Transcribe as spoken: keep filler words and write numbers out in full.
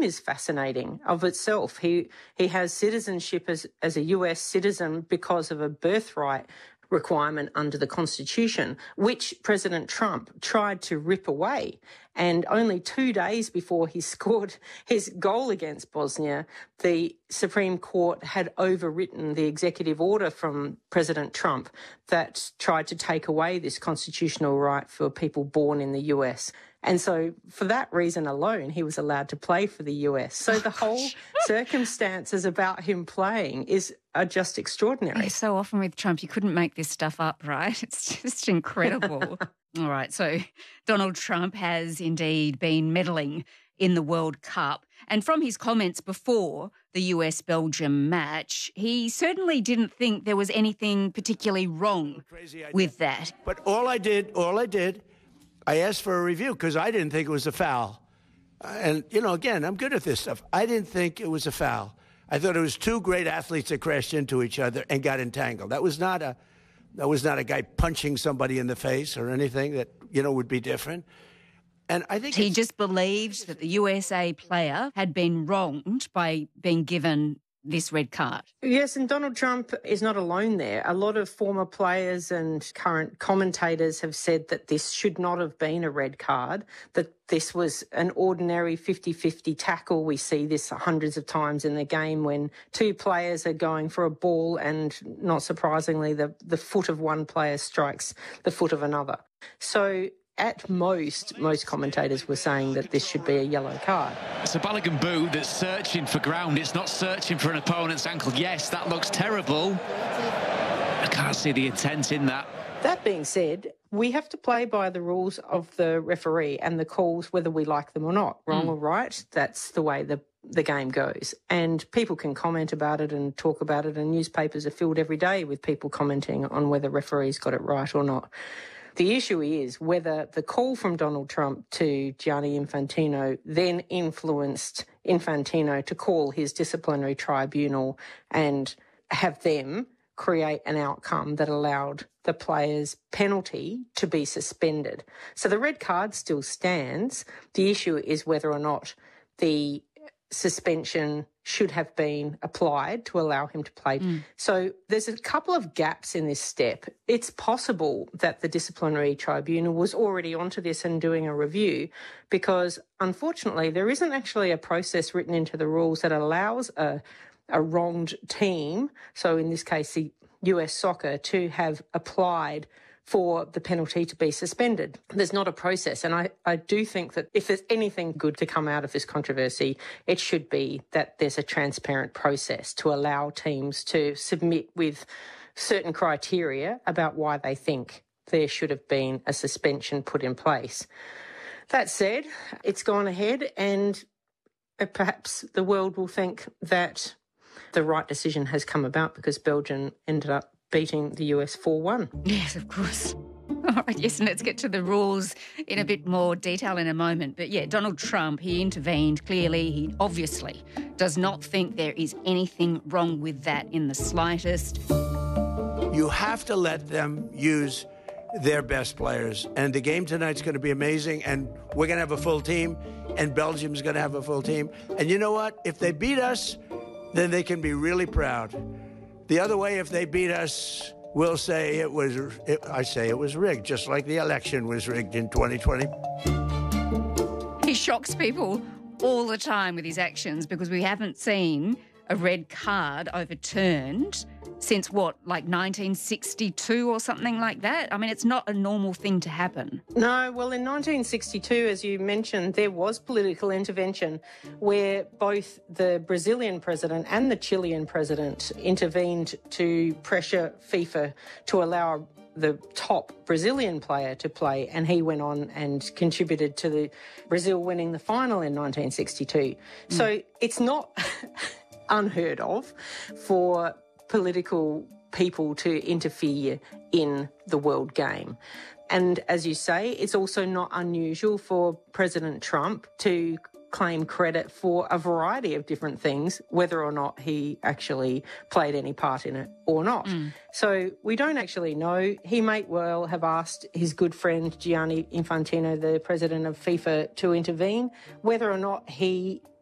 is fascinating of itself. He he has citizenship as, as a U S citizen because of a birthright requirement under the Constitution, which President Trump tried to rip away. And only two days before he scored his goal against Bosnia, the Supreme Court had overwritten the executive order from President Trump that tried to take away this constitutional right for people born in the U S. And so for that reason alone, he was allowed to play for the U S. So the whole circumstances about him playing is are just extraordinary. Yeah, so often with Trump, you couldn't make this stuff up, right? It's just incredible. All right, so Donald Trump has indeed been meddling in the World Cup. And from his comments before the U S-Belgium match, he certainly didn't think there was anything particularly wrong with that. But all I did, all I did, I asked for a review because I didn't think it was a foul. And, you know, again, I'm good at this stuff. I didn't think it was a foul. I thought it was two great athletes that crashed into each other and got entangled. That was not a, that was not a guy punching somebody in the face or anything that, you know, would be different. And I think he just believed that the U S A player had been wronged by being given this red card. Yes, and Donald Trump is not alone there. A lot of former players and current commentators have said that this should not have been a red card, that this was an ordinary fifty-fifty tackle. We see this hundreds of times in the game when two players are going for a ball and, not surprisingly, the, the foot of one player strikes the foot of another. So at most, most commentators were saying that this should be a yellow card. It's a Balogun boot that's searching for ground. It's not searching for an opponent's ankle. Yes, that looks terrible. I can't see the intent in that. That being said, we have to play by the rules of the referee and the calls, whether we like them or not. Wrong mm. or right, that's the way the, the game goes. And people can comment about it and talk about it, and newspapers are filled every day with people commenting on whether referees got it right or not. The issue is whether the call from Donald Trump to Gianni Infantino then influenced Infantino to call his disciplinary tribunal and have them create an outcome that allowed the player's penalty to be suspended. So the red card still stands. The issue is whether or not the suspension should have been applied to allow him to play. Mm. So there's a couple of gaps in this step. It's possible that the disciplinary tribunal was already onto this and doing a review because, unfortunately, there isn't actually a process written into the rules that allows a, a wronged team, so in this case the U S Soccer, to have applied for the penalty to be suspended. There's not a process. And I, I do think that if there's anything good to come out of this controversy, it should be that there's a transparent process to allow teams to submit with certain criteria about why they think there should have been a suspension put in place. That said, it's gone ahead, and perhaps the world will think that the right decision has come about because Belgium ended up beating the U S four one. Yes, of course. All right, yes, and let's get to the rules in a bit more detail in a moment. But yeah, Donald Trump, he intervened clearly. He obviously does not think there is anything wrong with that in the slightest. You have to let them use their best players. And the game tonight's going to be amazing, and we're going to have a full team, and Belgium's going to have a full team. And you know what? If they beat us, then they can be really proud. The other way, if they beat us, we'll say it was, it, I say it was rigged, just like the election was rigged in twenty twenty. He shocks people all the time with his actions because we haven't seen a red card overturned since, what, like nineteen sixty-two or something like that? I mean, it's not a normal thing to happen. No, well, in nineteen sixty-two, as you mentioned, there was political intervention where both the Brazilian president and the Chilean president intervened to pressure FIFA to allow the top Brazilian player to play, and he went on and contributed to the Brazil winning the final in nineteen sixty-two. Mm. So it's not unheard of for political people to interfere in the world game. And as you say, it's also not unusual for President Trump to claim credit for a variety of different things, whether or not he actually played any part in it or not. Mm. So we don't actually know. He may well have asked his good friend Gianni Infantino, the president of FIFA, to intervene. Whether or not he